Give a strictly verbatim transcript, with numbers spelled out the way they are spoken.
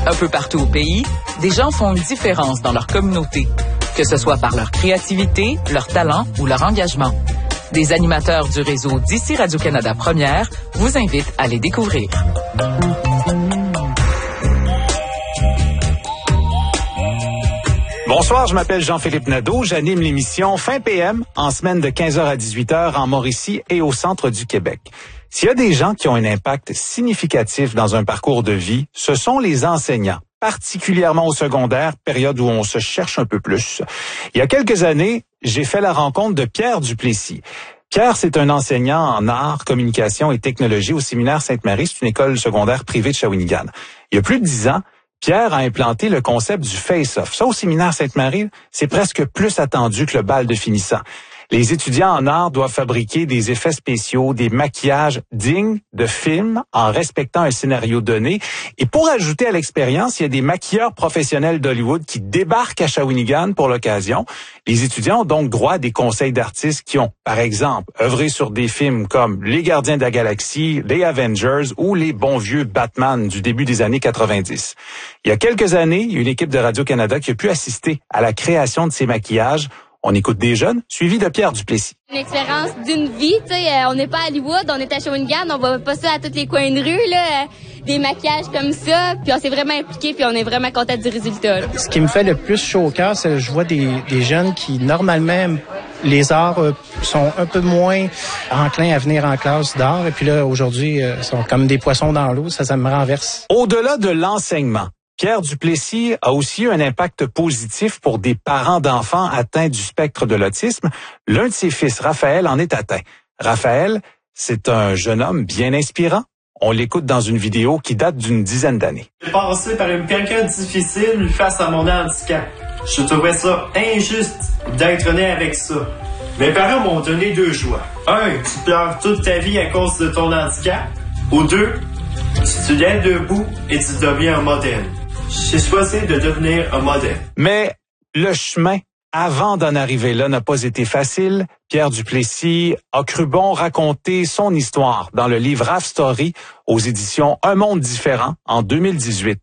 Un peu partout au pays, des gens font une différence dans leur communauté, que ce soit par leur créativité, leur talent ou leur engagement. Des animateurs du réseau d'ici Radio-Canada Première vous invitent à les découvrir. Bonsoir, je m'appelle Jean-Philippe Nadeau. J'anime l'émission Fin P M en semaine de quinze heures à dix-huit heures en Mauricie et au centre du Québec. S'il y a des gens qui ont un impact significatif dans un parcours de vie, ce sont les enseignants, particulièrement au secondaire, période où on se cherche un peu plus. Il y a quelques années, j'ai fait la rencontre de Pierre Duplessis. Pierre, c'est un enseignant en arts, communication et technologie au séminaire Sainte-Marie. C'est une école secondaire privée de Shawinigan. Il y a plus de dix ans, Pierre a implanté le concept du face-off. Ça, au séminaire Sainte-Marie, c'est presque plus attendu que le bal de finissant. Les étudiants en art doivent fabriquer des effets spéciaux, des maquillages dignes de films en respectant un scénario donné. Et pour ajouter à l'expérience, il y a des maquilleurs professionnels d'Hollywood qui débarquent à Shawinigan pour l'occasion. Les étudiants ont donc droit à des conseils d'artistes qui ont, par exemple, œuvré sur des films comme Les Gardiens de la Galaxie, les Avengers ou les bons vieux Batman du début des années quatre-vingt-dix. Il y a quelques années, il y a une équipe de Radio-Canada qui a pu assister à la création de ces maquillages. On écoute des jeunes, suivi de Pierre Duplessis. Une expérience d'une vie, tu sais, euh, on n'est pas à Hollywood, on est à Shawinigan, on va pas ça à tous les coins de rue, là, euh, des maquillages comme ça, puis on s'est vraiment impliqué, puis on est vraiment content du résultat. Là. Ce qui me fait le plus chaud au cœur, c'est que je vois des, des jeunes qui, normalement, les arts euh, sont un peu moins enclins à venir en classe d'art, et puis là, aujourd'hui, euh, sont comme des poissons dans l'eau, ça, ça me renverse. Au-delà de l'enseignement, Pierre Duplessis a aussi eu un impact positif pour des parents d'enfants atteints du spectre de l'autisme. L'un de ses fils, Raphaël, en est atteint. Raphaël, c'est un jeune homme bien inspirant. On l'écoute dans une vidéo qui date d'une dizaine d'années. J'ai passé par une période difficile face à mon handicap. Je trouvais ça injuste d'être né avec ça. Mes parents m'ont donné deux choix. Un, tu pleures toute ta vie à cause de ton handicap. Ou deux, tu te lèves debout et tu deviens un modèle. J'ai choisi de devenir un modèle. Mais le chemin avant d'en arriver là n'a pas été facile. Pierre Duplessis a cru bon raconter son histoire dans le livre Half Story aux éditions Un monde différent en deux mille dix-huit.